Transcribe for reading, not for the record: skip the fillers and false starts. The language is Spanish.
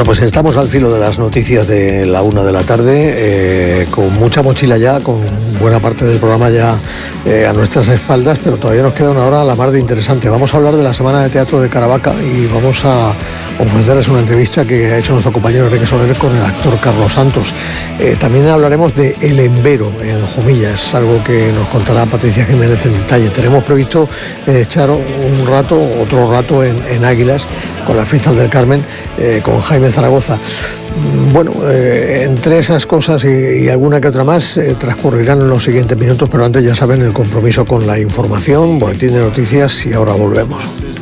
Bueno, pues estamos al filo de las noticias de la 1 de la tarde, con mucha mochila ya, con buena parte del programa ya a nuestras espaldas, pero todavía nos queda una hora a la mar de interesante. Vamos a hablar de la Semana de Teatro de Caravaca y vamos a ofrecerles una entrevista que ha hecho nuestro compañero Enrique Soler con el actor Carlos Santos. También hablaremos de El Embero en Jumilla, es algo que nos contará Patricia Jiménez en detalle. Tenemos previsto echar otro rato en Águilas con las fiestas del Carmen, con Jaime Zaragoza. Bueno, entre esas cosas y alguna que otra más transcurrirán en los siguientes minutos, pero antes ya saben el compromiso con la información, boletín de noticias y ahora volvemos.